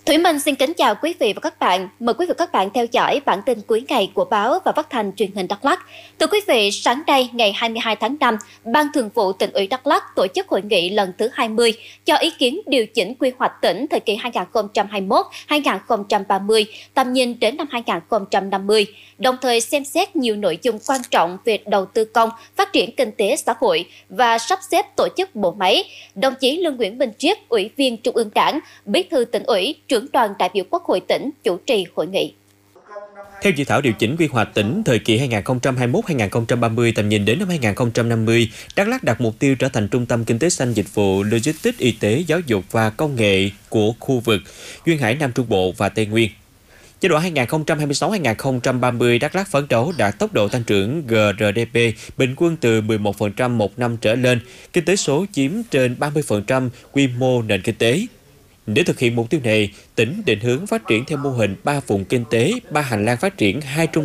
Thủy Minh xin kính chào quý vị và các bạn. Mời quý vị và các bạn theo dõi bản tin cuối ngày của báo và phát thanh truyền hình Đắk Lắk. Thưa quý vị, sáng nay ngày 22 tháng 5, Ban Thường vụ Tỉnh ủy Đắk Lắk tổ chức hội nghị lần thứ 20 cho ý kiến điều chỉnh quy hoạch tỉnh thời kỳ 2021-2030, tầm nhìn đến năm 2050, đồng thời xem xét nhiều nội dung quan trọng về đầu tư công, phát triển kinh tế xã hội và sắp xếp tổ chức bộ máy. Đồng chí Lương Nguyễn Bình Triết, Ủy viên Trung ương Đảng, Bí thư Tỉnh ủy, trưởng đoàn đại biểu Quốc hội tỉnh chủ trì hội nghị. Theo dự thảo điều chỉnh quy hoạch tỉnh thời kỳ 2021-2030, tầm nhìn đến năm 2050, Đắk Lắk đặt mục tiêu trở thành trung tâm kinh tế xanh, dịch vụ, logistics, y tế, giáo dục và công nghệ của khu vực Duyên Hải Nam Trung Bộ và Tây Nguyên. Giai đoạn 2026-2030, Đắk Lắk phấn đấu đạt tốc độ tăng trưởng GRDP bình quân từ 11% một năm trở lên, kinh tế số chiếm trên 30% quy mô nền kinh tế. Để thực hiện mục tiêu này, tỉnh định hướng phát triển theo mô hình 3 vùng kinh tế, 3 hành lang phát triển, 2 trung